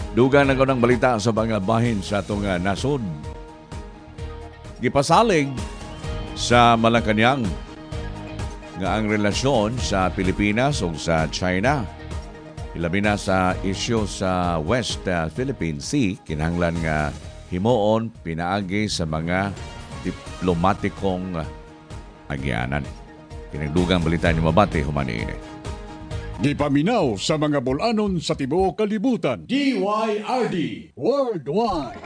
Dugang na ng balita sa mga bahin sa atong nasod. Gipasalig sa Malacañang nga ang relasyon sa Pilipinas ug sa China. Ilabi na sa isyu sa West Philippine Sea, kinahanglan nga himuon pinaagi sa mga diplomatikong agyanan. Kinagdugang balita ni Mabate humani ini. Gipaminaw sa mga bulanon sa tibuok kalibutan. DYRD Worldwide.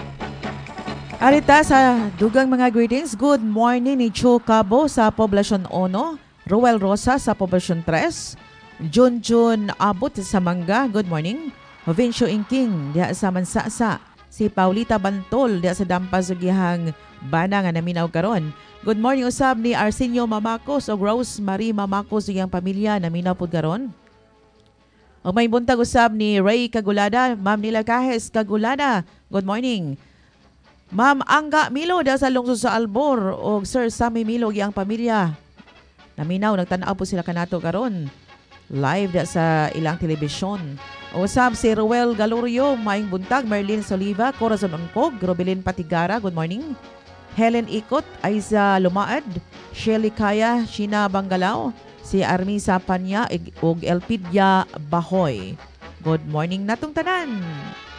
Arita sa dugang mga greetings. Good morning ni Cho Cabo sa Poblasyon 1, Roel Rosa sa Poblasyon 3, Junjun Abot sa Manga. Good morning. Vincio Inking diha sa Mansasa. Si Paulita Bantol diha sa Dampasugihang Bana nga naminaw karon. Good morning usab ni Arsenio Mamacos o Rose Marie Mamacos iyang pamilya naminaw pud karon. O may buntag usab ni Ray Kagulada, Ma'am Nila Kahes Kagulada. Good morning. Ma'am Angga Milo da sa lungsod sa Albor o Sir Sammy Milo iyang pamilya. Naminaw nagtan-aw po sila kanato karon. Live da sa ilang telebisyon. Usab si Ruel Galorio, Maing Buntag, Merlin Soliva, Corazon Ongkog, Robilin Patigara. Good morning. Helen Ikot, Aiza Lumaad, Shelly Kaya, Shina Bangalao, si Armisa Panya ug Elpidia Bahoy. Good morning natong tanan.